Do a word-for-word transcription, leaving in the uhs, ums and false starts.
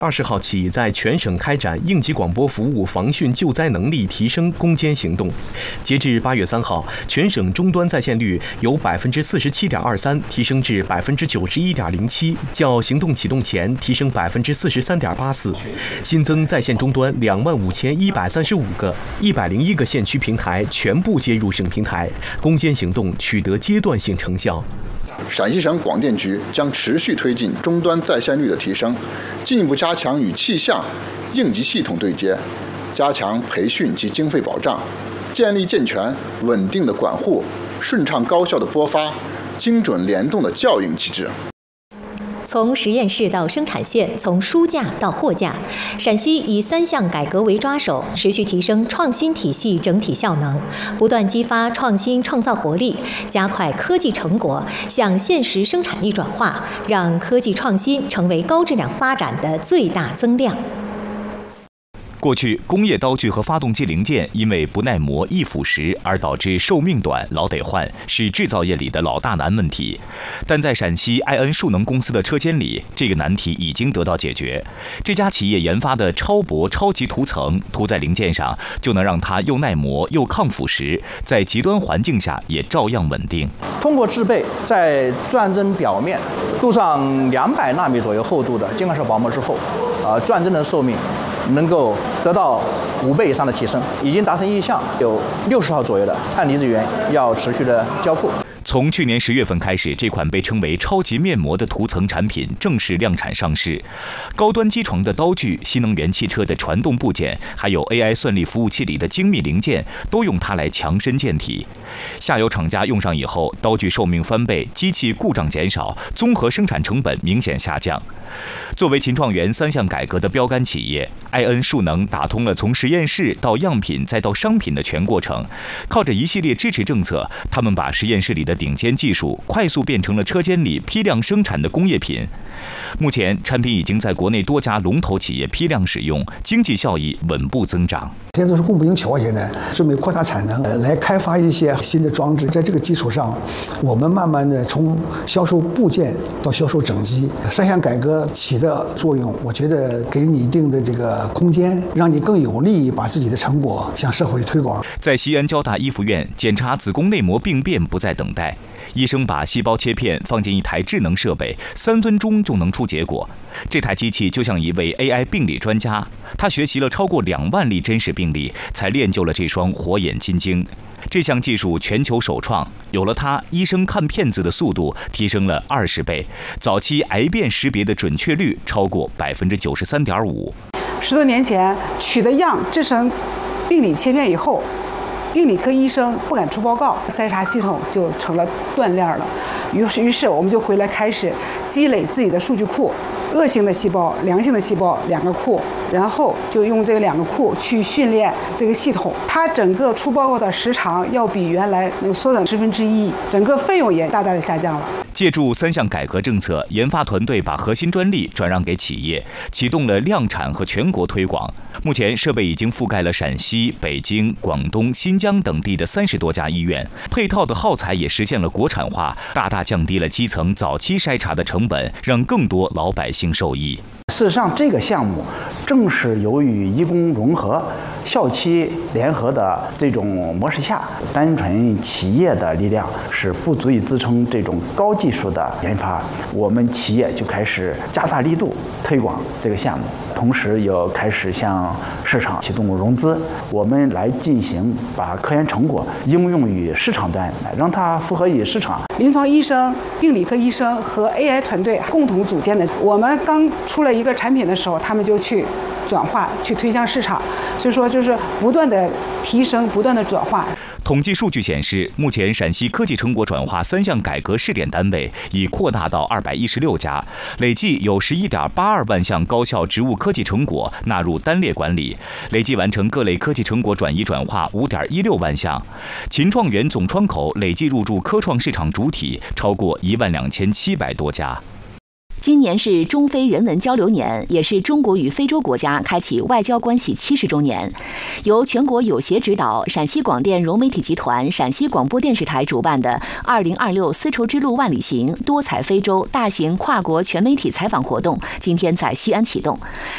二十号起，在全省开展应急广播服务防汛救灾能力提升攻坚行动。截至八月三号，全省终端在线率由百分之四十七点二三提升至百分之九十一点零七，较行动启动前提升百分之四十三点八四。新增在线终端两万五千一百三十五个，一百零一个县区平台全部接入省平台，攻坚行动取得阶段性成效。 陕西省广电局将持续推进终端在线率的提升，进一步加强与气象、应急系统对接，加强培训及经费保障，建立健全、稳定的管护、顺畅高效的播发、精准联动的校应机制。 从实验室到生产线，从书架到货架，陕西以三项改革为抓手，持续提升创新体系整体效能，不断激发创新创造活力，加快科技成果向现实生产力转化，让科技创新成为高质量发展的最大增量。 过去，工业刀具和发动机零件因为不耐磨、易腐蚀而导致寿命短、老得换，是制造业里的老大难问题。但在陕西埃恩数能公司的车间里，这个难题已经得到解决。这家企业研发的超薄超级涂层涂在零件上，就能让它又耐磨又抗腐蚀，在极端环境下也照样稳定。 通过制备在钻针表面镀上两百纳米左右厚度的金刚石薄膜之后，呃，钻针的寿命能够得到五倍以上的提升，已经达成意向，有六十号左右的碳离子源要持续的交付。 从去年十月份开始，这款被称为超级面膜的涂层产品正式量产上市。高端机床的刀具、新能源汽车的传动部件，还有 A I 算力服务器里的精密零件，都用它来强身健体。下游厂家用上以后，刀具寿命翻倍，机器故障减少，综合生产成本明显下降。作为秦创园三项改革的标杆企业，埃恩数能打通了从实验室到样品再到商品的全过程。靠着一系列支持政策，他们把实验室里的顶尖技术快速变成了车间里批量生产的工业品。目前，产品已经在国内多家龙头企业批量使用，经济效益稳步增长。 现在都是供不应求，现在准备扩大产能，来开发一些新的装置。在这个基础上，我们慢慢的从销售部件到销售整机，三项改革起的作用，我觉得给你一定的这个空间，让你更有利把自己的成果向社会推广。 在西安交大一附院检查子宫内膜病变不再等待，医生把细胞切片放进一台智能设备，三分钟就能出结果。这台机器就像一位 A I 病理专家，他学习了超过两万例真实病例，才练就了这双火眼金睛。这项技术全球首创，有了它，医生看片子的速度提升了二十倍，早期癌变识别的准确率超过百分之九十三点五。 十多年前取的样制成病理切片以后，病理科医生不敢出报告，筛查系统就成了断链了。于是，于是我们就回来开始积累自己的数据库，恶性的细胞、良性的细胞两个库，然后就用这两个库去训练这个系统。它整个出报告的时长要比原来能缩短十分之一，整个费用也大大的下降了。 借助三项改革政策，研发团队把核心专利转让给企业，启动了量产和全国推广。目前，设备已经覆盖了陕西、北京、广东、新疆等地的三十多家医院，配套的耗材也实现了国产化，大大降低了基层早期筛查的成本，让更多老百姓受益。 事实上，这个项目正是由于医工融合、校企联合的这种模式下，单纯企业的力量是不足以支撑这种高技术的研发。我们企业就开始加大力度推广这个项目，同时也开始向市场启动融资，我们来进行把科研成果应用于市场端，让它符合于市场。 临床医生、病理科医生和 A I 团队共同组建的。我们刚出了一个产品的时候，他们就去转化、去推向市场，所以说就是不断的提升、不断的转化。 统计数据显示，目前陕西科技成果转化三项改革试点单位已扩大到二百一十六家，累计有十一点八二万项高校植物科技成果纳入单列管理，累计完成各类科技成果转移转化五点一六万项。秦创园总窗口累计入驻科创市场主体超过一万两千七百多家。 今年是中非人文交流年，也是中国与非洲国家开启外交关系七十周年。由全国友协指导，陕西广电融媒体集团、陕西广播电视台主办的二零二六丝绸之路万里行多彩非洲大型跨国全媒体采访活动，今天在西安启动。